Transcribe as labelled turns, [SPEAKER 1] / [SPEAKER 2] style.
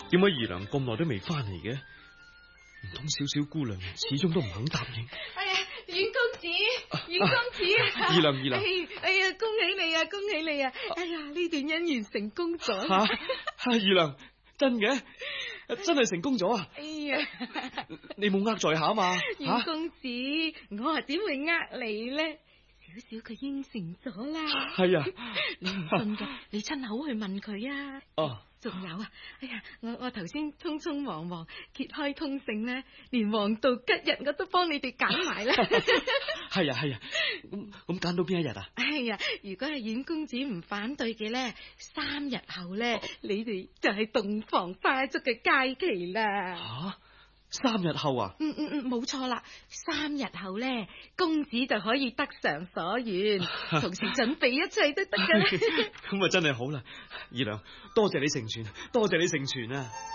[SPEAKER 1] 點解二娘咁耐都未翻嚟嘅？唔通小小姑娘始終都唔肯答應？
[SPEAKER 2] 哎呀，阮公子，阮公子，
[SPEAKER 1] 二娘，
[SPEAKER 2] 哎呀，恭喜你啊，恭喜你啊！哎呀，呢段姻緣成功咗。
[SPEAKER 1] 二娘，真嘅？真係成功咗啊！
[SPEAKER 2] 哎呀，
[SPEAKER 1] 你冇呃在下啊嘛？
[SPEAKER 2] 阮公子，我啊點會呃你咧？小小佢應承咗啦。
[SPEAKER 1] 係啊，
[SPEAKER 2] 你唔信嘅，你親口去問佢啊。
[SPEAKER 1] 哦，
[SPEAKER 2] 仲有啊，哎呀，我頭先匆匆忙忙揭開通勝咧，連黃道吉日我都幫你哋揀埋啦。
[SPEAKER 1] 係啊，咁揀到邊一日啊？
[SPEAKER 2] 哎呀，如果係阮公子唔反對嘅咧，3日後咧，你哋就係洞房花燭嘅佳期啦。
[SPEAKER 1] 3日後啊？
[SPEAKER 2] 冇錯啦，3日後咧，公子就可以得償所願，同時準備一切都得噶啦。
[SPEAKER 1] 咁啊，真係好啦，二娘，多謝你成全，多謝你成全啊！